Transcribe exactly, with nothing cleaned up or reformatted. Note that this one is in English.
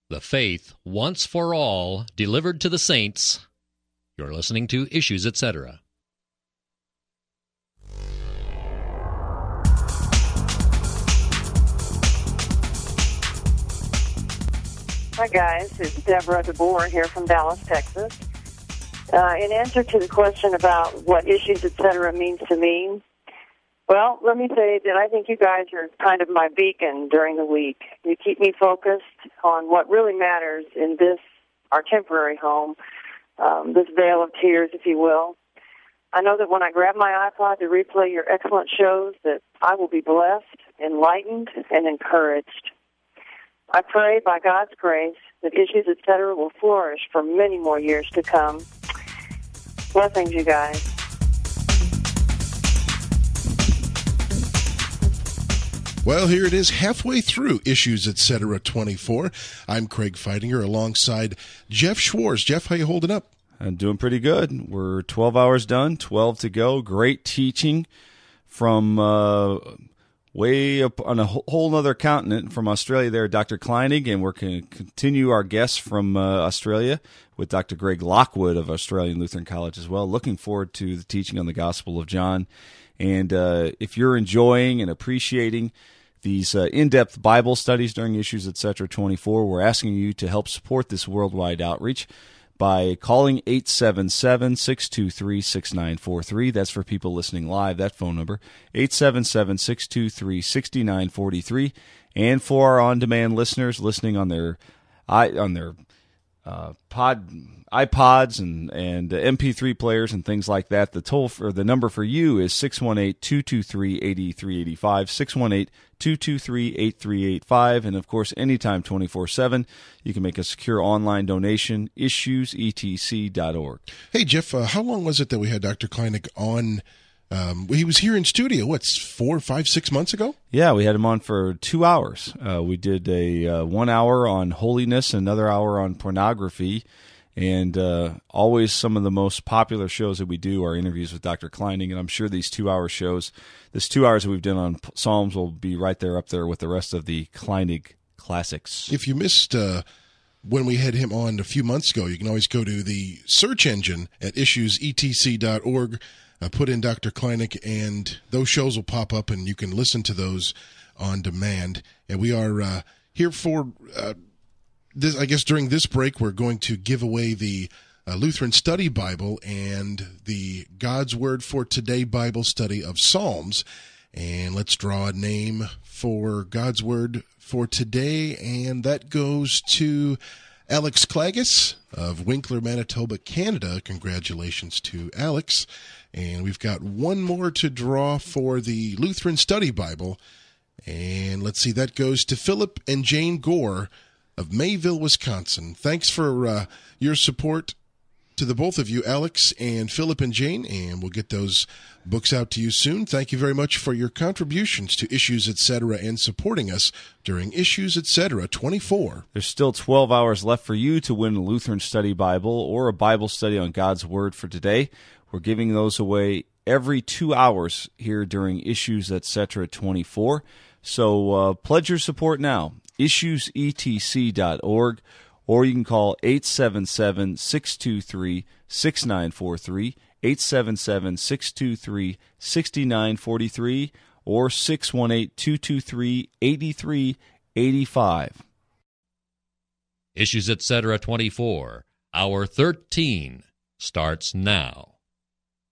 The faith once for all delivered to the saints. You're listening to Issues, et cetera. Hi, guys. It's Deborah DeBoer here from Dallas, Texas. Uh, in answer to the question about what Issues, et cetera means to me, well, let me say that I think you guys are kind of my beacon during the week. You keep me focused on what really matters in this, our temporary home, um, this vale of tears, if you will. I know that when I grab my iPod to replay your excellent shows, that I will be blessed, enlightened, and encouraged. I pray, by God's grace, that Issues, et cetera will flourish for many more years to come. Blessings, you guys. Well, here it is, halfway through Issues, et cetera twenty-four. I'm Craig Feidinger alongside Jeff Schwartz. Jeff, how you holding up? I'm doing pretty good. We're twelve hours done, twelve to go. Great teaching from uh, way up on a whole other continent from Australia there, Doctor Kleinig, and we're going to continue our guests from uh, Australia with Doctor Greg Lockwood of Australian Lutheran College as well. Looking forward to the teaching on the Gospel of John. And uh, if you're enjoying and appreciating these uh, in-depth Bible studies during Issues, et cetera twenty-four, we're asking you to help support this worldwide outreach by calling eight seven seven, six two three, six nine four three. That's for people listening live, that phone number, eight seven seven, six two three, six nine four three. And for our on-demand listeners listening on their i on their uh, pod iPods and and M P three players and things like that, the toll for the number for you is six one eight, two two three, eight three eight five, six one eight, two two three, eight three eight five, and of course anytime twenty-four seven you can make a secure online donation, issues e t c dot org. Hey Jeff, uh, how long was it that we had Doctor Kleinig on? Um, he was here in studio, what's four, five, six months ago? Yeah, we had him on for two hours. Uh, we did a uh, one hour on holiness, another hour on pornography. And uh, always some of the most popular shows that we do are interviews with Doctor Kleinig, and I'm sure these two-hour shows, this two hours that we've done on Psalms will be right there up there with the rest of the Kleinig classics. If you missed uh, when we had him on a few months ago, you can always go to the search engine at issues e t c dot org, uh, put in Doctor Kleinig, and those shows will pop up, and you can listen to those on demand. And we are uh, here for... Uh, This, I guess during this break, we're going to give away the uh, Lutheran Study Bible and the God's Word for Today Bible study of Psalms. And let's draw a name for God's Word for Today, and that goes to Alex Klages of Winkler, Manitoba, Canada. Congratulations to Alex. And we've got one more to draw for the Lutheran Study Bible. And let's see, that goes to Philip and Jane Gore of Mayville, Wisconsin. Thanks for uh, your support to the both of you, Alex and Philip and Jane, and we'll get those books out to you soon. Thank you very much for your contributions to Issues, et cetera, and supporting us during Issues, et cetera twenty-four. There's still twelve hours left for you to win a Lutheran Study Bible or a Bible study on God's Word for Today. We're giving those away every two hours here during Issues, et cetera twenty-four. So uh, pledge your support now. issues e t c dot org, or you can call eight seven seven, six two three, six nine four three, eight seven seven, six two three, six nine four three, or six one eight, two two three, eight three eight five. Issues, et cetera twenty-four, Hour thirteen, starts now.